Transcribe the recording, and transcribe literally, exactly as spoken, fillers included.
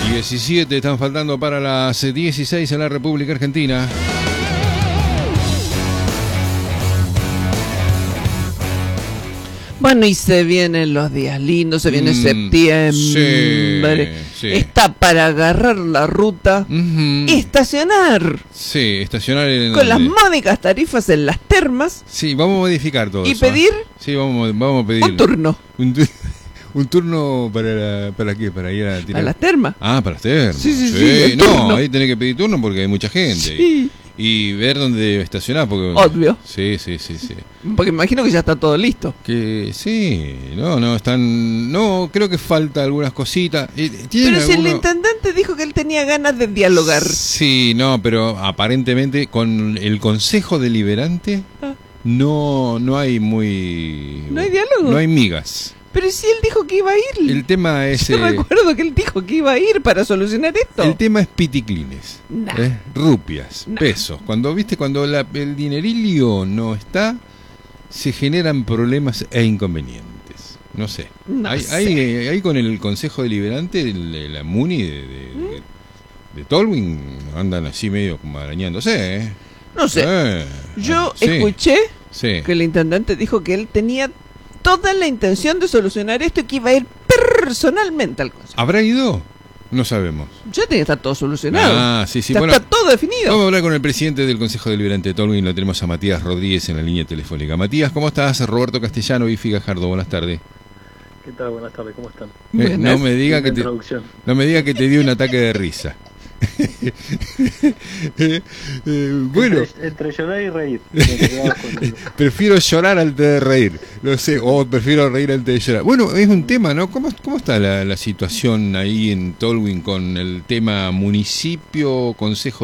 diecisiete están faltando para las dieciséis en la República Argentina. Bueno, y se vienen los días lindos, se viene Mm, septiembre. sí, sí. Está para agarrar la ruta, Uh-huh. estacionar Sí, estacionar en con las donde- módicas tarifas en las termas Sí, vamos a modificar todo y eso, ¿eh? pedir Sí, vamos, vamos a pedir un turno Un, tu- un turno para la- para qué, para ir a tirar. a las termas. Ah, para las termas. Sí, sí, sí, el No, turno. ahí tenés que pedir turno porque hay mucha gente. Sí, Y ver dónde estacionar porque obvio, Sí, sí, sí, sí. porque imagino que ya está todo listo. Que sí, no, no están, no, creo que falta algunas cositas. Eh, ¿tienen Pero si el alguno- intendente dijo que él tenía ganas de dialogar. Sí, no, pero aparentemente con el Consejo Deliberante Ah. no no hay muy ¿No hay diálogo? No hay migas. Pero si él dijo que iba a ir. El tema es Yo eh, recuerdo que él dijo que iba a ir para solucionar esto. el tema es piticlines, Nah. ¿eh? Rupias, Nah. pesos. Cuando viste cuando la- el dinerillo no está, se generan problemas e inconvenientes. No sé. No hay, sé. hay, eh, hay con el Consejo Deliberante, el- de la Muni de, de, de- de Tolwyn, andan así medio como arañándose. ¿eh? No sé. Eh, Yo sí, escuché sí. que el intendente dijo que él tenía toda la intención de solucionar esto y que iba a ir personalmente al consejo. ¿Habrá ido? No sabemos. Ya tiene que estar todo solucionado. Ah, sí, sí. Ya Bueno, está todo definido. vamos a hablar con el presidente del Consejo Deliberante de Tolwyn. Lo tenemos a Matías Rodríguez en la línea telefónica. Matías, ¿cómo estás? Roberto Castellano y Figajardo. Buenas tardes. ¿Qué tal? Buenas tardes, ¿cómo están? Eh, Buenas. no me diga que Linda te, introducción. no me diga que te dio un ataque de risa. Eh, eh, bueno, Entre, entre llorar y reír. Me quedaba con el- prefiero llorar antes de reír. No sé, o prefiero reír antes de llorar. Bueno, es un tema, ¿no? ¿Cómo, cómo está la, la situación ahí en Tolwyn con el tema municipio, consejo